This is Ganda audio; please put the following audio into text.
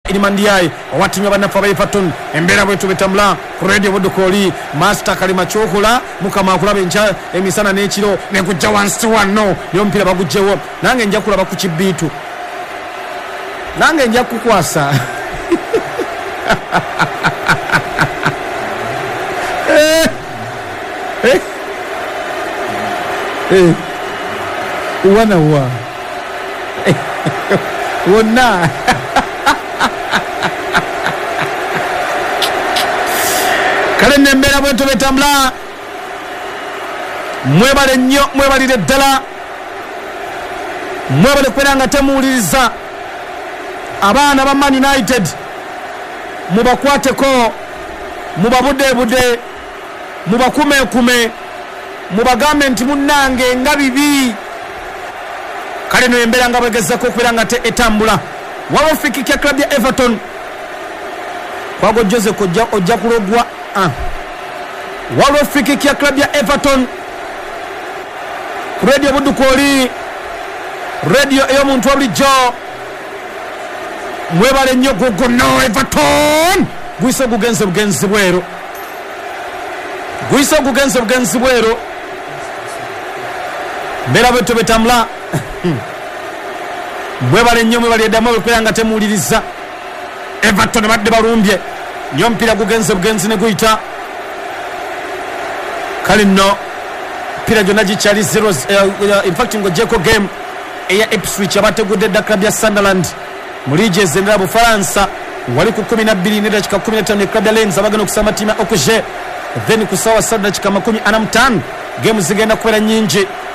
Ilimandiaye owatinywa bannafa ba Everton embeera bwetu betambula ku radio Budukoli Master Kalima Chokola mukama akulaba encha emisana n'ekiro ne kujja wansi wano yo mpira bagujjewo nange nja kulaba ku kibitu nange nja kukwasa wana wa wonna kale nembera bwetu betambula mwebale nnyo mwebalire ddala mwebale kweranga temuwuliriza abaana ba Man United mubakwateko mubabudebude mubakumekume mubagambe nti munnange nga bibi kale no embera nga bwegezako okubera te etambula waba fikiki ya club ya Everton kwago Jose ojja kulogwa waba fikiki ya club ya Everton radio Budukoli radio ey'omuntu wabulijjo mwebale nnyo gogono Everton gwise gugenze bugenzi bwero mbera bwetu betambula mwebale nnyo mwebale eddamu bekwera temuwuliriza Everton badde balumbye nnyo mpira gugenze bugenzi ne guyita kale nno mpira gyonna gikyali 0 in fact ng'ogyeko game eya Ipswich abategudde dda club ya Sunderland mu liigi ezendera Bufaransa wali ku 12 n'eddakiika 15 ne club ya Lens abagenda okusamba ttiimu ya Okuje then ku ssaawa 3 n'eddakiika 45 game zigenda kubeera nnyingi